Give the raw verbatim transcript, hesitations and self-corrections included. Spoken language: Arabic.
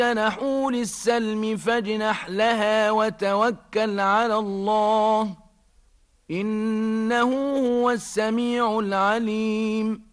جنحوا للسلم فاجنح لها وتوكل على الله إنه هو السميع العليم